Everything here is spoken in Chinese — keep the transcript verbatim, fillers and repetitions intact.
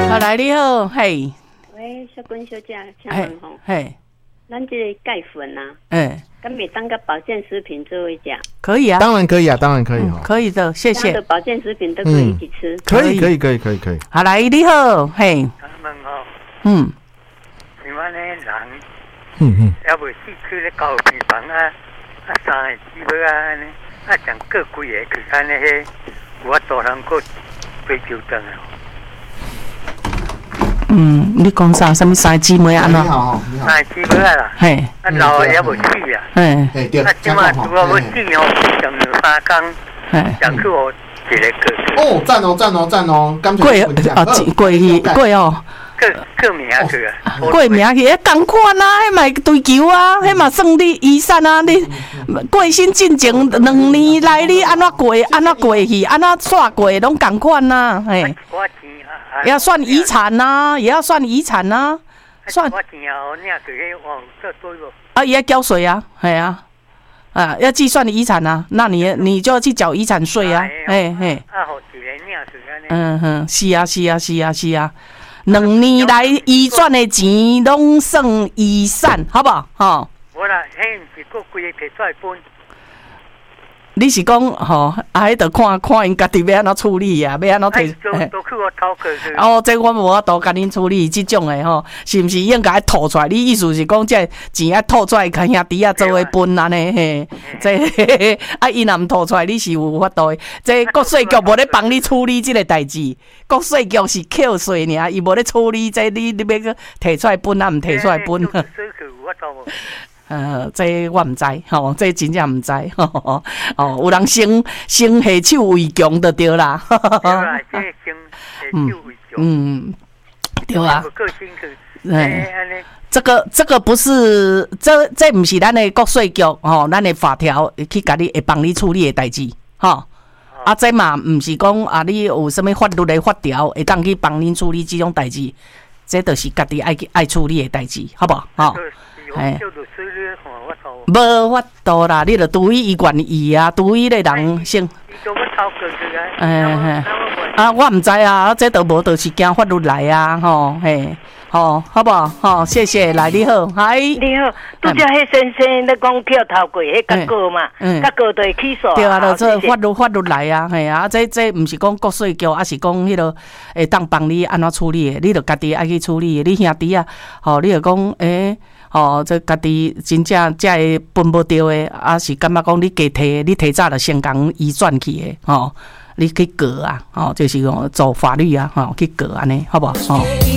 好，来你好，嘿。 喂，小君小姐，请问吼， 嘿， 咱这个钙粉啊， 哎， 敢袂当个保健食品做一下？ 可以啊， 当然可以啊，当然可以哈、 嗯，可以的，谢谢这样的。保健食品都可以一起吃。 可以，可以，可以，可以，可以。 好，来你好，嘿， 他们哦， 嗯， 台湾的人， 嗯嗯， 要不四处咧交平房啊，啊三个姊妹啊，安尼，啊将各几个去安尼迄，有法度通过追求灯啊。 嗯，你讲啥？什么三姊妹安怎？ 你好，你好。 三个姊妹啊啦， 嘿， 啊老的也无死啊， 嘿， 哎，对， 啊即马拄啊要死哦，上两三工， 嘿， 上去哦一个个哦，赞哦，赞哦，赞哦，刚才贵哦，贵去贵哦， 个个名去啊， 贵名去，迄同款啊，迄嘛追求啊，迄嘛算你遗产啊，你过身进前两年来你安怎过，安怎过去，安怎煞过，拢同款呐，嘿。 我钱啊， 也要算遗产呐、啊，也要算遗产呐、啊，算我钱啊，我领去迄往这多个。 啊，也要交税啊，系啊，啊，要计算遗产啊，那你你就要去缴遗产税啊，嘿嘿。 啊，好一个领去安尼。 嗯哼，是啊是啊是啊是啊，两年来遗转的钱拢算遗产，好不好？吼。 无啦，迄毋是个规个摕出来分。 你是讲吼，啊，迄着看看因家己要安怎处理啊，要安怎摕？ 都去我头壳去。 哦，这我无法度甲恁处理即种诶吼，是毋是应该吐出来？你意思是讲，这钱爱吐出来，甲兄弟啊做伙分安尼嘿？这啊，伊若毋吐出来，你是有法度诶。这国税局无咧帮你处理即个代志，国税局是扣税尔，伊无咧处理这你你要个摕出来分啊，毋摕出来分。呃，这我毋知，吼、哦，这真正毋知，吼、哦，哦，有人先先下手为强就对啦， 对啦，这先下手为强，嗯， 对啊， 个性去， 哎，这个这个不是，这这不是咱的国税局，吼、哦，咱的法条去甲你会帮你处理的代志，吼、哦，啊，这嘛毋是讲啊，你有什么法律的法条会当去帮恁处理这种代志，这就是家己爱爱处理的代志，好不好？吼、哦。哎，无法度啦，你著除非伊愿意啊，除非咧人先。哎哎，啊，我毋知啊，这都无，就是惊法律来啊，吼，嘿，吼，好不好？吼，谢谢，来你好，嗨， 你好，拄则迄先生咧讲跳头过，迄甲告嘛，甲告就会起诉。 对啊，就这法律法律来啊，嘿啊，这这毋是讲国税局，啊是讲迄落会当帮你安怎处理的，你著家己爱去处理的，你兄弟啊，吼，你著讲诶。哦，这家己真正才会分不着的，啊是感觉讲你加摕，你提早就先讲移转去的，吼、哦，你去告啊，吼、哦，就是讲做法律啊，吼、哦，去告安尼，好不好？吼、哦。